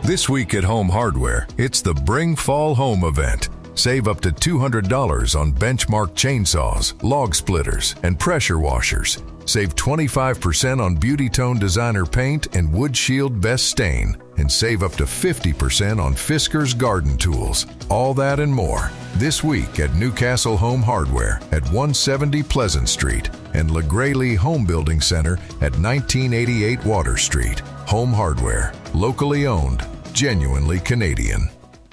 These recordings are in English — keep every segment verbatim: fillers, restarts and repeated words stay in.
This week at Home Hardware, it's the Bring Fall Home event. Save up to two hundred dollars on Benchmark chainsaws, log splitters, and pressure washers. Save twenty-five percent on Beauty Tone Designer paint and Wood Shield Best Stain. And save up to fifty percent on Fiskars garden tools. All that and more this week at Newcastle Home Hardware at one seventy Pleasant Street and LaGraylee Home Building Center at nineteen eighty-eight Water Street. Home Hardware, locally owned, genuinely Canadian.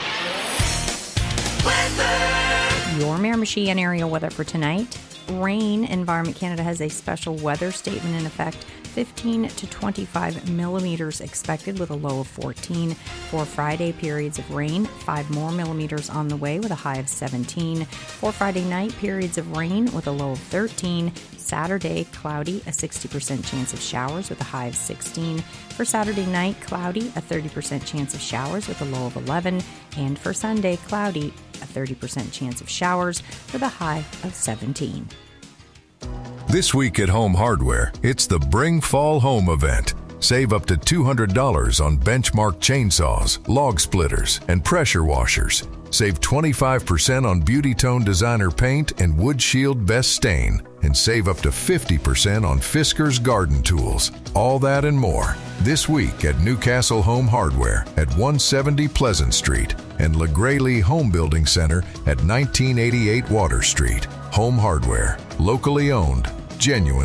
Your Miramichi and area weather for tonight. Rain. Environment Canada has a special weather statement in effect. fifteen to twenty-five millimeters expected with a low of fourteen. For Friday, periods of rain. five more millimeters on the way with a high of seventeen. For Friday night, periods of rain with a low of thirteen. Saturday, cloudy, a sixty percent chance of showers with a high of sixteen. For Saturday night, cloudy, a thirty percent chance of showers with a low of eleven. And for Sunday, cloudy, a thirty percent chance of showers with a high of seventeen. This week at Home Hardware, it's the Bring Fall Home event. Save up to two hundred dollars on Benchmark chainsaws, log splitters, and pressure washers. Save twenty-five percent on Beauty Tone Designer paint and Wood Shield Best Stain. And save up to fifty percent on Fiskars garden tools. All that and more this week at Newcastle Home Hardware at one seventy Pleasant Street and LaGraylee Home Building Center at nineteen eighty-eight Water Street. Home Hardware, locally owned, genuine.